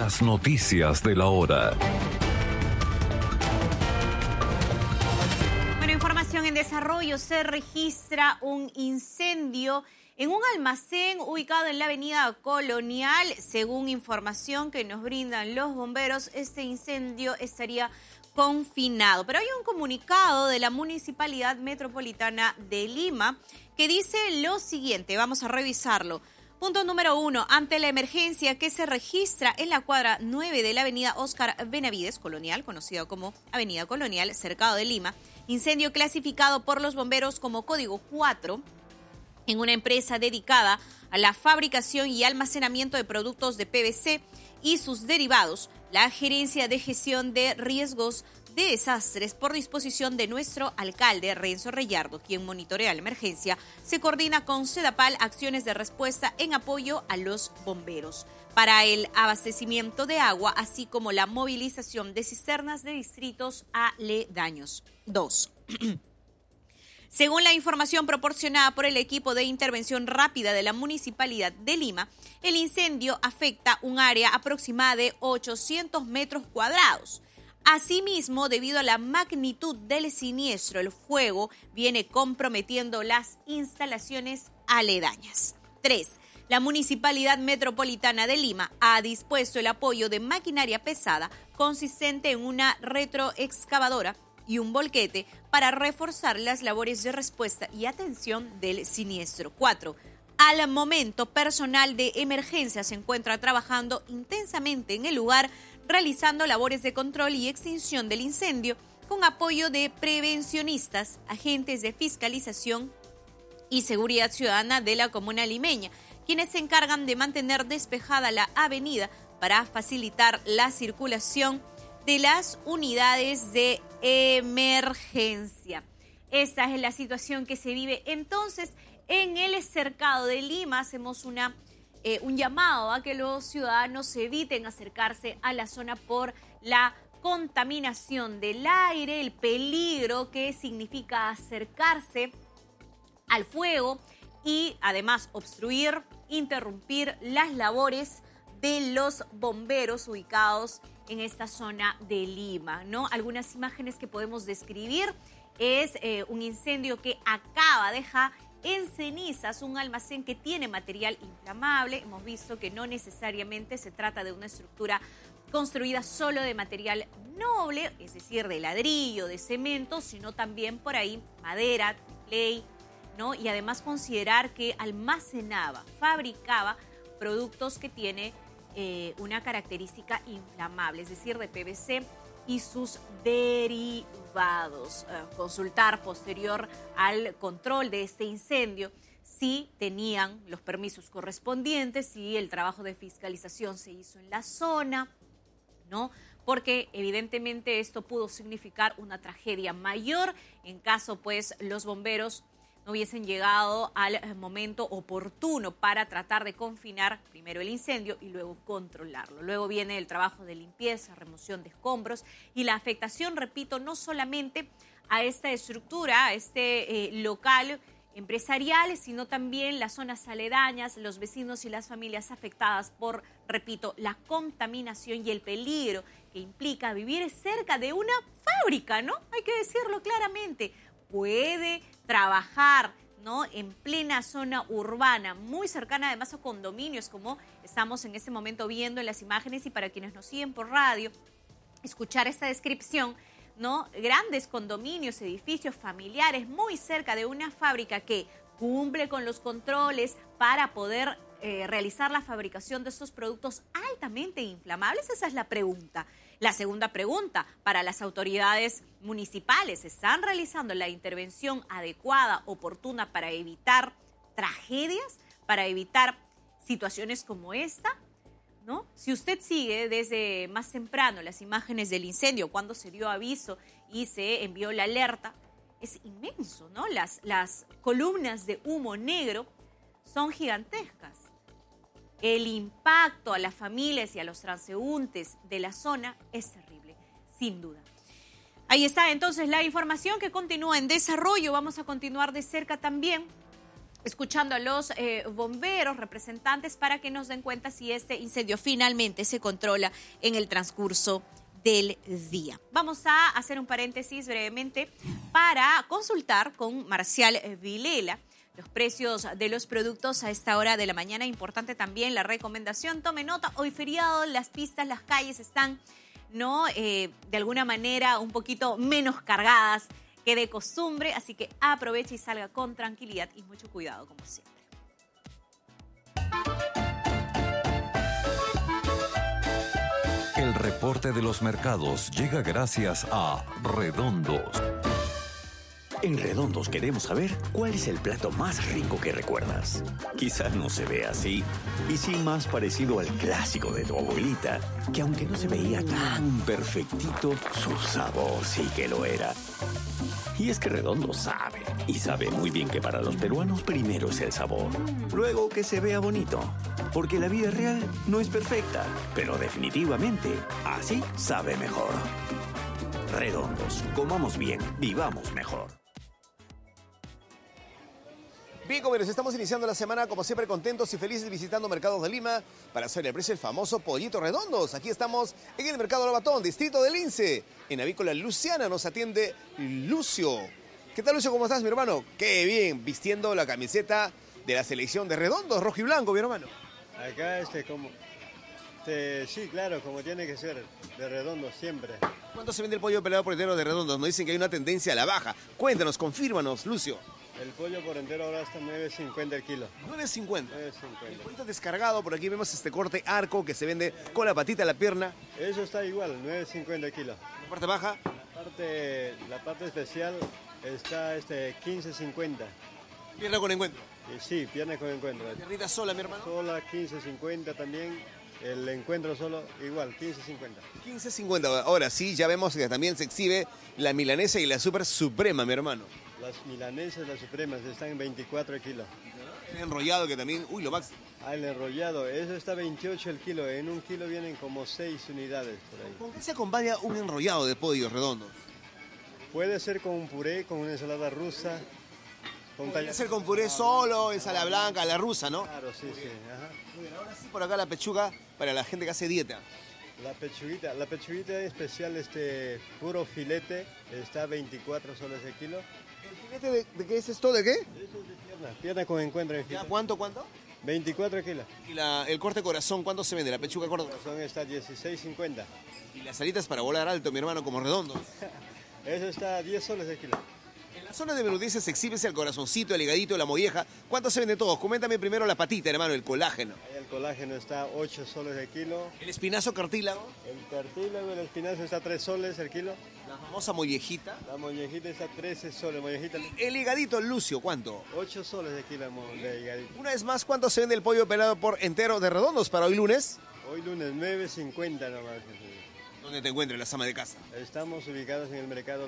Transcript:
Las noticias de la hora. Bueno, información en desarrollo. Se registra un incendio en un almacén ubicado en la avenida Colonial. Según información que nos brindan los bomberos, este incendio estaría confinado. Pero hay un comunicado de la Municipalidad Metropolitana de Lima que dice lo siguiente. Vamos a revisarlo. Punto número 1. Ante la emergencia que se registra en la cuadra 9 de la avenida Óscar Benavides Colonial, conocida como Avenida Colonial, cercado de Lima, incendio clasificado por los bomberos como código 4 en una empresa dedicada a la fabricación y almacenamiento de productos de PVC y sus derivados. La Gerencia de Gestión de Riesgos de Desastres, por disposición de nuestro alcalde Renzo Reyardo, quien monitorea la emergencia, se coordina con Sedapal acciones de respuesta en apoyo a los bomberos para el abastecimiento de agua, así como la movilización de cisternas de distritos aledaños. 2. Según la información proporcionada por el equipo de intervención rápida de la Municipalidad de Lima, el incendio afecta un área aproximada de 800 metros cuadrados. Asimismo, debido a la magnitud del siniestro, el fuego viene comprometiendo las instalaciones aledañas. 3. La Municipalidad Metropolitana de Lima ha dispuesto el apoyo de maquinaria pesada consistente en una retroexcavadora y un volquete para reforzar las labores de respuesta y atención del siniestro. 4. Al momento, personal de emergencia se encuentra trabajando intensamente en el lugar, realizando labores de control y extinción del incendio con apoyo de prevencionistas, agentes de fiscalización y seguridad ciudadana de la comuna limeña, quienes se encargan de mantener despejada la avenida para facilitar la circulación de las unidades de emergencia. Esta es la situación que se vive entonces en el cercado de Lima. Hacemos un llamado a que los ciudadanos eviten acercarse a la zona por la contaminación del aire, el peligro que significa acercarse al fuego y además obstruir, interrumpir las labores de los bomberos ubicados en esta zona de Lima, ¿no? Algunas imágenes que podemos describir es un incendio que deja en cenizas un almacén que tiene material inflamable. Hemos visto que no necesariamente se trata de una estructura construida solo de material noble, es decir, de ladrillo, de cemento, sino también por ahí madera, clay, ¿no? Y además considerar que fabricaba productos que tiene una característica inflamable, es decir, de PVC y sus derivados. Consultar posterior al control de este incendio si tenían los permisos correspondientes, si el trabajo de fiscalización se hizo en la zona, ¿no? Porque evidentemente esto pudo significar una tragedia mayor en caso pues los bomberos no hubiesen llegado al momento oportuno para tratar de confinar primero el incendio y luego controlarlo. Luego viene el trabajo de limpieza, remoción de escombros y la afectación, repito, no solamente a esta estructura, a este local empresarial, sino también las zonas aledañas, los vecinos y las familias afectadas por, repito, la contaminación y el peligro que implica vivir cerca de una fábrica, ¿no? Hay que decirlo claramente. Puede trabajar, ¿no?, en plena zona urbana, muy cercana además a condominios, como estamos en este momento viendo en las imágenes, y para quienes nos siguen por radio, escuchar esta descripción, ¿no? Grandes condominios, edificios familiares, muy cerca de una fábrica que cumple con los controles para poder realizar la fabricación de estos productos altamente inflamables. Esa es la pregunta. La segunda pregunta, para las autoridades municipales, ¿están realizando la intervención adecuada, oportuna para evitar tragedias, para evitar situaciones como esta? ¿No? Si usted sigue desde más temprano las imágenes del incendio, cuando se dio aviso y se envió la alerta, es inmenso, ¿no? Las columnas de humo negro son gigantescas. El impacto a las familias y a los transeúntes de la zona es terrible, sin duda. Ahí está entonces la información que continúa en desarrollo. Vamos a continuar de cerca también escuchando a los bomberos, representantes, para que nos den cuenta si este incendio finalmente se controla en el transcurso del día. Vamos a hacer un paréntesis brevemente para consultar con Marcial Vilela los precios de los productos a esta hora de la mañana. Importante también la recomendación, tome nota, hoy feriado, las pistas, las calles están, de alguna manera un poquito menos cargadas que de costumbre, así que aproveche y salga con tranquilidad y mucho cuidado como siempre. El reporte de los mercados llega gracias a Redondos. En Redondos queremos saber cuál es el plato más rico que recuerdas. Quizás no se ve así, y sí más parecido al clásico de tu abuelita, que aunque no se veía tan perfectito, su sabor sí que lo era. Y es que Redondo sabe, y sabe muy bien que para los peruanos primero es el sabor, luego que se vea bonito, porque la vida real no es perfecta, pero definitivamente así sabe mejor. Redondos, comamos bien, vivamos mejor. Bien, compañeros, estamos iniciando la semana como siempre contentos y felices visitando Mercados de Lima para hacer el precio del famoso pollito Redondos. Aquí estamos en el Mercado Lobatón, distrito del Lince. En Avícola Luciana nos atiende Lucio. ¿Qué tal, Lucio? ¿Cómo estás, mi hermano? Qué bien, vistiendo la camiseta de la selección de Redondos, rojo y blanco, mi hermano. Acá sí, claro, como tiene que ser, de Redondos siempre. ¿Cuánto se vende el pollo pelado por entero de Redondos? Nos dicen que hay una tendencia a la baja. Cuéntanos, confírmanos, Lucio. El pollo por entero ahora está 9.50 el kilo. 9.50. 9.50. El pollito descargado, por aquí vemos este corte arco que se vende con la patita, la pierna. Eso está igual, 9.50 el kilo. La parte baja. La parte especial está 15.50. Pierna con encuentro. Sí, pierna con encuentro. Piernita sola, mi hermano. Sola 15.50 también. El encuentro solo igual, 15.50. 15.50. Ahora sí, ya vemos que también se exhibe la milanesa y la super suprema, mi hermano. Las milanesas, las supremas, están en 24 el kilo. El enrollado que también, lo máximo. El enrollado, eso está 28 el kilo. En un kilo vienen como 6 unidades por ahí. ¿Con qué se acompaña un enrollado de pollo redondo? Puede ser con un puré, con una ensalada rusa. Puede ser con puré solo, ensalada blanca, la rusa, ¿no? Claro, sí, sí. Ajá. Muy bien, ahora sí por acá la pechuga para la gente que hace dieta. La pechuguita especial, puro filete, está 24 soles el kilo. ¿El filete de qué es esto? ¿De qué? Eso es de pierna con encuentro en ¿Ya? filete. ¿Cuánto? 24 kilos. ¿Y el corte corazón cuánto se vende? La pechuga corta. Son está 16.50. Y las alitas para volar alto, mi hermano, como redondos. Eso está 10 soles el kilo. En la zona de menudeces exhíbese el corazoncito, el higadito, la molleja. ¿Cuánto se vende todos? Coméntame primero la patita, hermano, el colágeno. El colágeno está 8 soles el kilo. El espinazo cartílago. El cartílago, el espinazo está 3 soles el kilo. La famosa mollejita. La mollejita está 13 soles. Mollejita, El higadito, Lucio, ¿cuánto? 8 soles el kilo de higadito. Una vez más, ¿cuánto se vende el pollo pelado por entero de redondos para hoy lunes? Hoy lunes 9.50 nomás. Donde te encuentres, la ama de casa. Estamos ubicados en el mercado